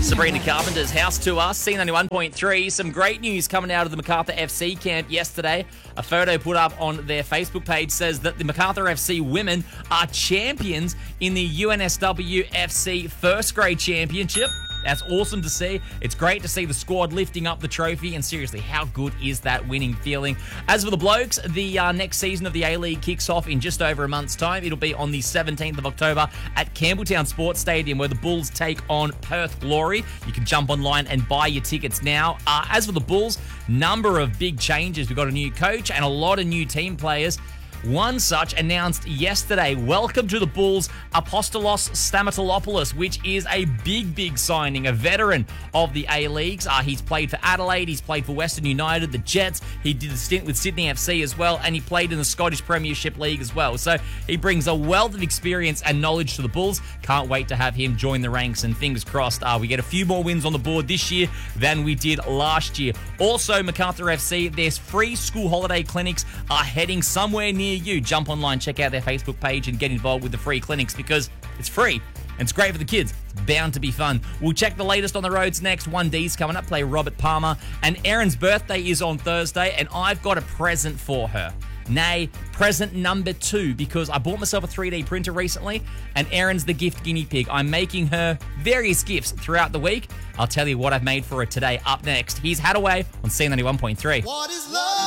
Sabrina Carpenter's house to us, C91.3. Some great news coming out of the Macarthur FC camp yesterday. A photo put up on their Facebook page says that the Macarthur FC women are champions in the UNSW FC first grade championship. That's awesome to see. It's great to see the squad lifting up the trophy, and seriously, how good is that winning feeling? As for the blokes, the next season of the A-League kicks off in just over a month's time. It'll be on the 17th of October at Campbelltown Sports Stadium, where the Bulls take on Perth Glory. You can jump online and buy your tickets now. As for the Bulls, number of big changes. We've got a new coach and a lot of new team players. One such announced yesterday. Welcome to the Bulls, Apostolos Stamatolopoulos, which is a big signing, a veteran of the A-Leagues. He's played for Adelaide, he's played for Western United, the Jets. He did a stint with Sydney FC as well, and he played in the Scottish Premiership League as well. So he brings a wealth of experience and knowledge to the Bulls. Can't wait to have him join the ranks, and fingers crossed we get a few more wins on the board this year than we did last year. Also, Macarthur FC, there's free school holiday clinics are heading somewhere near you. Jump online, check out their Facebook page, and get involved with the free clinics because it's free and it's great for the kids. It's bound to be fun. We'll check the latest on the roads next. 1D's coming up, play Robert Palmer, and Erin's birthday is on Thursday, and I've got a present for her. Nay, present number 2, because I bought myself a 3D printer recently, and Erin's the gift guinea pig. I'm making her various gifts throughout the week. I'll tell you what I've made for her today up next. Here's Hadaway on C91.3. What is love?